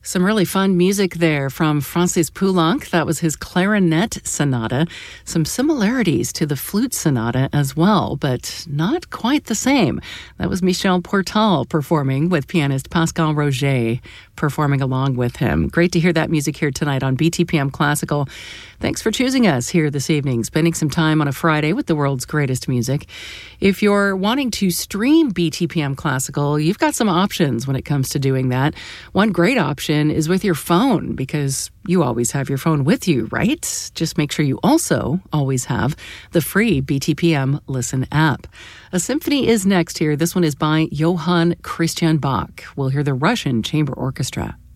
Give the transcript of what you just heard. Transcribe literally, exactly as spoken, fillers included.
Some really fun music there from Francis Poulenc. That was his clarinet sonata. Some similarities to the flute sonata as well, but not quite the same. That was Michel Portal performing with pianist Pascal Roger performing along with him. Great to hear that music here tonight on B T P M Classical. Thanks for choosing us here this evening, spending some time on a Friday with the world's greatest music. If you're wanting to stream B T P M Classical, you've got some options when it comes to doing that. One great option is with your phone, because you always have your phone with you, right? Just make sure you also always have the free B T P M Listen app. A symphony is next here. This one is by Johann Christian Bach. We'll hear the Russian Chamber Orchestra.